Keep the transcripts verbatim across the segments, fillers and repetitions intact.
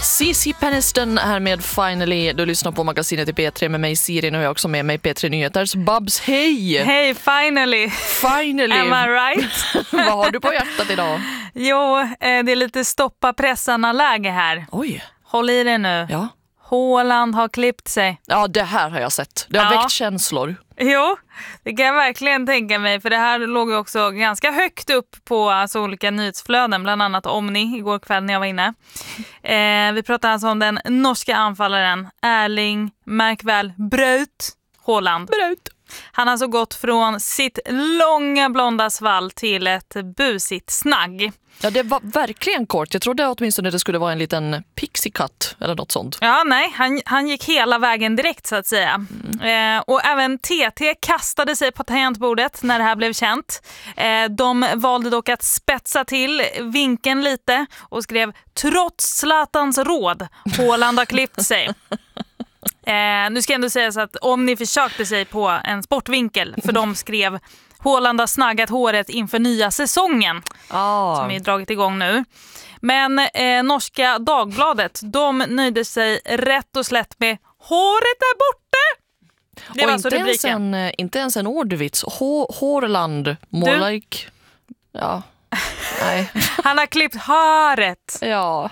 Cici Peniston här med Finally. Du lyssnar på magasinet i P tre med mig Siri. Nu är jag också med mig P tre Nyheters Babs. Hej! Hej, finally! Finally! Am I right? Vad har du på hjärtat idag? Jo, eh, det är lite stoppa pressarna-läge här. Oj. Håll i det nu. Ja. Haaland har klippt sig. Ja, det här har jag sett. Det har Ja. väckt känslor. Jo, det kan jag verkligen tänka mig. För det här låg ju också ganska högt upp på alltså, olika nyhetsflöden. Bland annat Omni igår kväll när jag var inne. Eh, vi pratar alltså om den norska anfallaren Erling, märk väl, Braut Haaland. Braut. Han har alltså gått från sitt långa blonda svall till ett busigt snagg. Ja, det var verkligen kort. Jag trodde åtminstone det skulle vara en liten pixie cut eller något sånt. Ja, nej. Han, han gick hela vägen direkt så att säga. Mm. Eh, och även T T kastade sig på tangentbordet när det här blev känt. Eh, de valde dock att spetsa till vinkeln lite och skrev trots Zlatans råd, Haaland har klippt sig. Eh, nu ska jag ändå säga så att om ni försökte sig på en sportvinkel, för de skrev Haaland har snaggat håret inför nya säsongen ah. som vi dragit igång nu. Men eh, norska Dagbladet, de nöjde sig rätt och slätt med håret är borta. Det och var inte, så ens en, inte ens en ordvits. Haaland, more Du? like... Ja, nej. Han har klippt håret. Ja,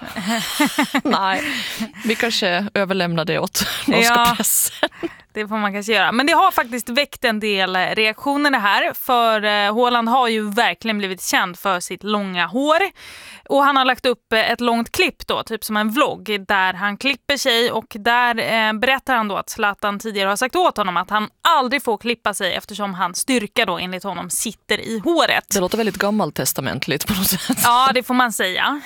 nej. Vi kanske överlämnar det åt norska Ja. pressen. Det får man kanske göra. Men det har faktiskt väckt en del reaktioner här. För eh, Haaland har ju verkligen blivit känd för sitt långa hår. Och han har lagt upp ett långt klipp då, typ som en vlogg, där han klipper sig. Och där eh, berättar han då att Zlatan tidigare har sagt åt honom att han aldrig får klippa sig eftersom hans styrka då enligt honom sitter i håret. Det låter väldigt gammaltestamentligt på något sätt. Ja, det får man säga.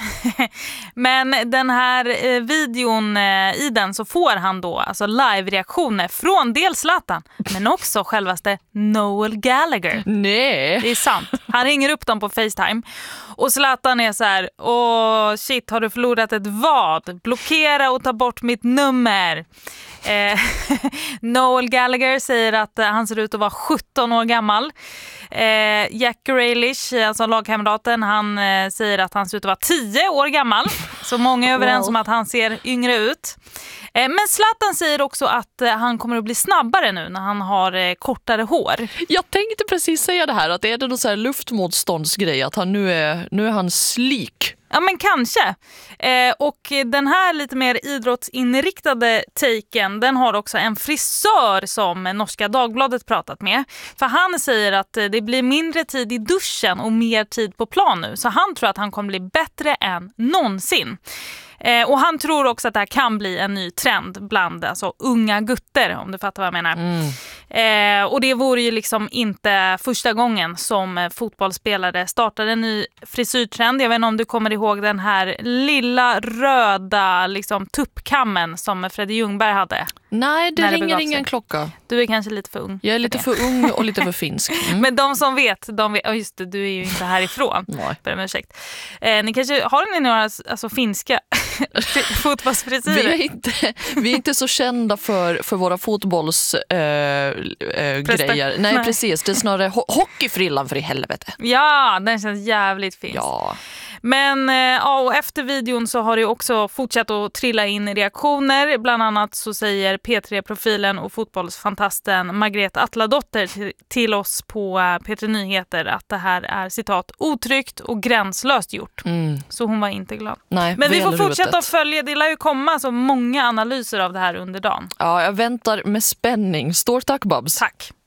Men den här eh, videon, eh, i den så får han då alltså live-reaktioner från dels Zlatan, men också självaste Noel Gallagher. Nej. Det är sant. Han ringer upp dem på FaceTime och Zlatan är så här: åh shit, har du förlorat ett vad? Blockera och ta bort mitt nummer. Eh, Noel Gallagher säger att eh, han ser ut att vara sjutton år gammal. Eh, Jack Grealish, alltså lagkamraten, han eh, säger att han ser ut att vara tio år gammal. Så många är överens Wow. om att han ser yngre ut. Eh, men Zlatan säger också att eh, han kommer att bli snabbare nu när han har eh, kortare hår. Jag tänkte precis säga det här, att är det någon så här luftmotståndsgrej, att han nu är, nu är han slik. Ja, men kanske. Eh, och den här lite mer idrottsinriktade taken, den har också en frisör som Norska Dagbladet pratat med. För han säger att det blir mindre tid i duschen och mer tid på plan nu. Så han tror att han kommer bli bättre än någonsin. Eh, och han tror också att det här kan bli en ny trend bland alltså, unga gutter, om du fattar vad jag menar. Mm. Eh, och det vore ju liksom inte första gången som eh, fotbollsspelare startade en ny frisyrtrend. Jag vet inte om du kommer ihåg den här lilla röda liksom, tuppkammen som Freddy Ljungberg hade. Nej, det När det ringer begav ingen sig. klocka. Du är kanske lite för ung. Jag är lite för ung och lite för finsk. Mm. Men de som vet, de vet, oh just det, du är ju inte härifrån. Nej. Ber om ursäkt. Eh, ni kanske, har ni några alltså, finska fotbollsfrisyrer? Vi är inte, vi är inte så kända för, för våra fotbollsgrejer. Äh, äh, grejer. Nej, Nej. precis. Det är snarare ho- hockeyfrillan för i helvete. Ja, den känns jävligt fin. Ja. Men eh, ja, och efter videon så har det också fortsatt att trilla in reaktioner. Bland annat så säger P tre-profilen och fotbollsfantasten Margret Atladotter till, till oss på eh, P tre Nyheter att det här är citat otryggt och gränslöst gjort. Mm. Så hon var inte glad. Nej, Men vi får välrutet. fortsätta att följa. Det lär ju komma så många analyser av det här under dagen. Ja, jag väntar med spänning. Stort tack, Babs. Tack.